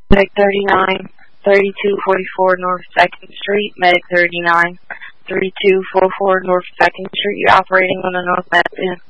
Medic 39, 3244 North 2nd Street. Medic 39, 3244 North 2nd Street. You're operating on the North Map.